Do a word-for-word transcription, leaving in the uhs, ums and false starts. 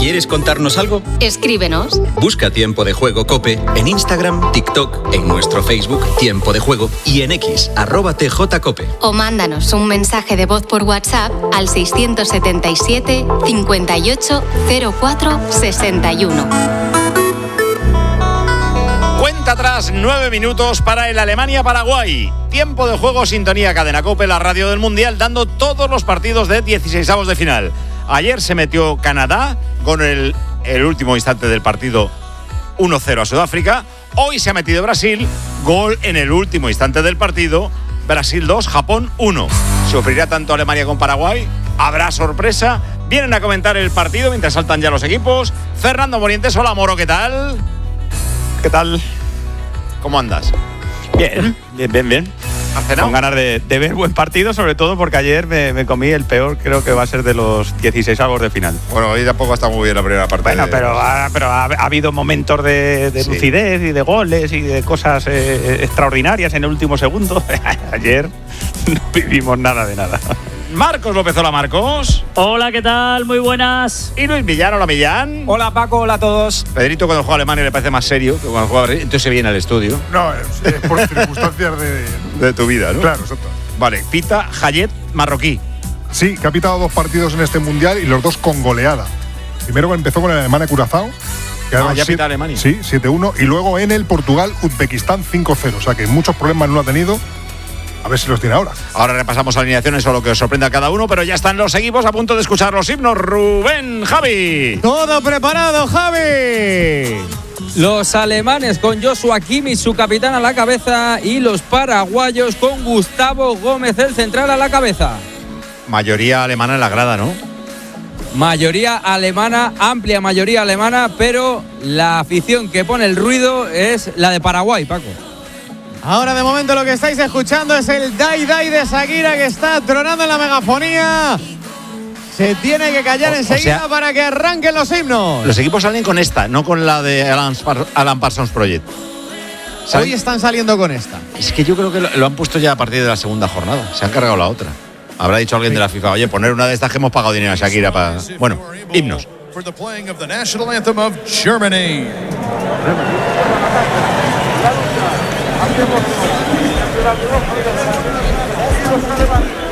¿Quieres contarnos algo? Escríbenos. Busca Tiempo de Juego COPE en Instagram, TikTok, en nuestro Facebook Tiempo de Juego y en X, arroba tjcope. O mándanos un mensaje de voz por WhatsApp al seiscientos setenta y siete, cincuenta y ocho, cero cuatro, sesenta y uno. Cuenta atrás, nueve minutos para el Alemania-Paraguay. Tiempo de Juego, sintonía Cadena COPE, la radio del Mundial, dando todos los partidos de dieciseisavos de final. Ayer se metió Canadá con el, el último instante del partido uno cero a Sudáfrica. Hoy se ha metido Brasil, gol en el último instante del partido. Brasil dos, Japón uno. ¿Sufrirá tanto Alemania con Paraguay? ¿Habrá sorpresa? Vienen a comentar el partido mientras saltan ya los equipos. Fernando Morientes, hola Moro, ¿qué tal? ¿Qué tal? ¿Cómo andas? Bien, bien, bien, bien. ¿Has cenado? Con ganas de, de ver buen partido, sobre todo porque ayer me, me comí el peor, creo que va a ser de los dieciseisavos de final. Bueno, hoy tampoco está muy bien la primera parte. Bueno, de... pero, ha, pero ha, ha habido momentos de, de sí. lucidez y de goles y de cosas eh, extraordinarias en el último segundo. Ayer no vivimos nada de nada. Marcos López, hola Marcos. Hola, ¿qué tal? Muy buenas. Y Luis Millán, hola Millán. Hola Paco, hola a todos. Pedrito cuando juega Alemania le parece más serio que cuando juega Brasil, entonces se viene al estudio. No, es, es por circunstancias de... de tu vida, ¿no? Claro, exacto. Vale, pita Hayet, marroquí. Sí, que ha pitado dos partidos en este Mundial y los dos con goleada. Primero empezó con el Alemania-Curazao. Ah, ya pita Alemania. Sí, siete uno. Y luego en el Portugal-Uzbekistán cinco cero. O sea que muchos problemas no ha tenido. A ver si los tiene ahora. Ahora repasamos alineaciones o lo que os sorprenda a cada uno, pero ya están los equipos a punto de escuchar los himnos. Rubén, Javi. Todo preparado, Javi. Los alemanes con Joshua Kimmich, su capitán, a la cabeza, y los paraguayos con Gustavo Gómez, el central, a la cabeza. Mayoría alemana en la grada, ¿no? Mayoría alemana, amplia mayoría alemana, pero la afición que pone el ruido es la de Paraguay, Paco. Ahora de momento lo que estáis escuchando es el Dai Dai de Shakira, que está tronando en la megafonía. Se tiene que callar o, enseguida o sea, para que arranquen los himnos. Los equipos salen con esta, no con la de Alan, Alan Parsons Project. ¿Saben? Hoy están saliendo con esta. Es que yo creo que lo, lo han puesto ya a partir de la segunda jornada. Se han cargado la otra. Habrá dicho alguien sí. de la FIFA, oye, poner una de estas que hemos pagado dinero a Shakira para... Bueno, himnos. For the playing of the national anthem of Germany. Hacemos